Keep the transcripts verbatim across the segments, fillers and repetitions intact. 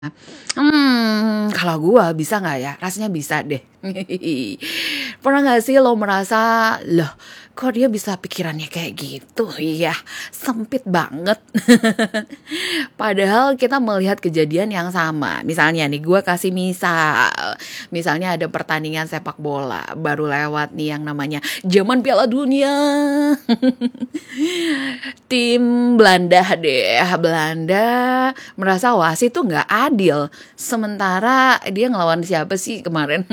Hmm, kalau gua bisa nggak ya? Rasanya bisa deh. Pernah nggak sih lo merasa, loh, kok dia bisa pikirannya kayak gitu? Iya, sempit banget. Padahal kita melihat kejadian yang sama. Misalnya nih, gua kasih misal. Misalnya ada pertandingan sepak bola, baru lewat nih yang namanya zaman Piala Dunia. Tim Belanda deh, Belanda merasa wasit tuh nggak adil. Sementara dia ngelawan siapa sih kemarin?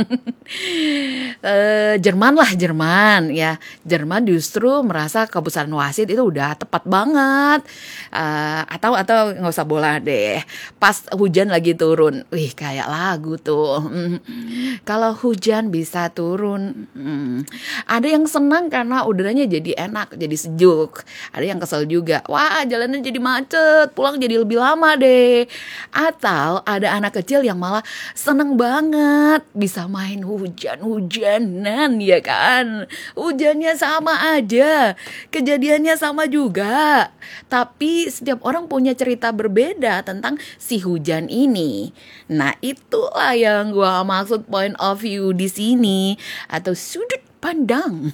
Eh, Jerman lah, Jerman ya. Jerman justru merasa keputusan wasit itu udah tepat banget. Eh, atau atau nggak usah bola deh. Pas hujan lagi turun, wih kayak lagu tuh. Hmm, Kalau hujan bisa turun, hmm, ada yang senang karena udaranya jadi enak, jadi sejuk. Ada yang kesel juga, wah jalannya jadi macet, pulang jadi lebih lama deh. Atau ada anak kecil yang malah seneng banget bisa main hujan-hujanan, ya kan. Hujannya sama aja, kejadiannya sama juga, tapi setiap orang punya cerita berbeda tentang si hujan ini. Nah itulah yang gua maksud point of view di sini, atau sudut pandang.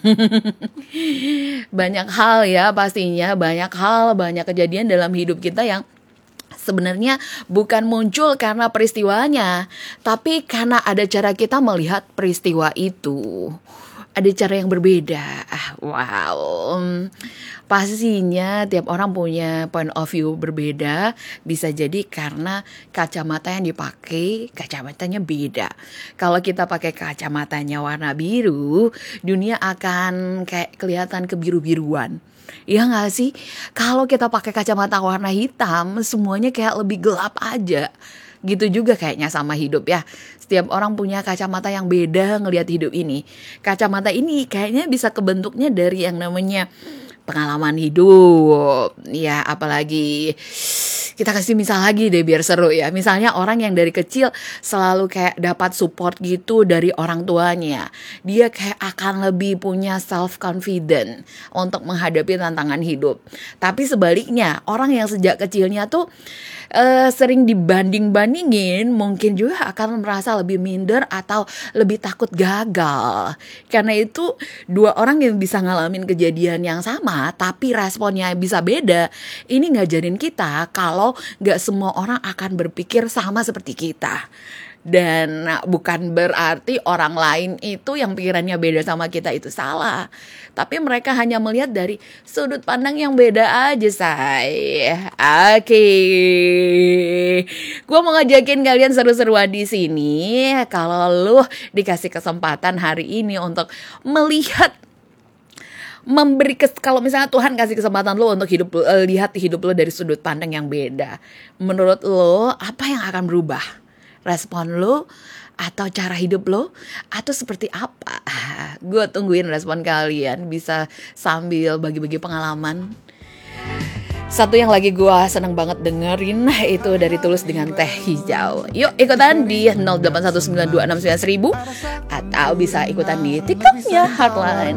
Banyak hal ya, pastinya banyak hal, banyak kejadian dalam hidup kita yang sebenarnya bukan muncul karena peristiwanya, tapi karena ada cara kita melihat peristiwa itu. Ada cara yang berbeda. Ah, wow. Hmm, Pastinya tiap orang punya point of view berbeda. Bisa jadi karena kacamata yang dipakai, kacamatanya beda. Kalau kita pakai kacamatanya warna biru, dunia akan kayak kelihatan kebiru-biruan. Iya gak sih? Kalau kita pakai kacamata warna hitam, semuanya kayak lebih gelap aja. Gitu juga kayaknya sama hidup ya. Setiap orang punya kacamata yang beda ngelihat hidup ini. Kacamata ini kayaknya bisa kebentuknya dari yang namanya pengalaman hidup. Ya apalagi kita kasih misal lagi deh biar seru ya. Misalnya orang yang dari kecil selalu kayak dapat support gitu dari orang tuanya. Dia kayak akan lebih punya self confident untuk menghadapi tantangan hidup. Tapi sebaliknya, orang yang sejak kecilnya tuh uh, sering dibanding-bandingin, mungkin juga akan merasa lebih minder atau lebih takut gagal. Karena itu dua orang yang bisa ngalamin kejadian yang sama tapi responnya bisa beda. Ini ngajarin kita kalau gak semua orang akan berpikir sama seperti kita. Dan bukan berarti orang lain itu yang pikirannya beda sama kita itu salah. Tapi mereka hanya melihat dari sudut pandang yang beda aja, say. Oke. Okay. Gue mau ngajakin kalian seru-seruan di sini. Kalau lu dikasih kesempatan hari ini untuk melihat, memberi kes, kalau misalnya Tuhan kasih kesempatan lo untuk hidup, uh, lihat hidup lo dari sudut pandang yang beda. Menurut lo apa yang akan berubah? Respon lo atau cara hidup lo atau seperti apa? Gue tungguin respon kalian, bisa sambil bagi-bagi pengalaman. Satu yang lagi gue seneng banget dengerin itu dari Tulus dengan Teh Hijau. Yuk ikutan di nol delapan satu sembilan dua enam sembilan seribu atau bisa ikutan di TikToknya Heartline.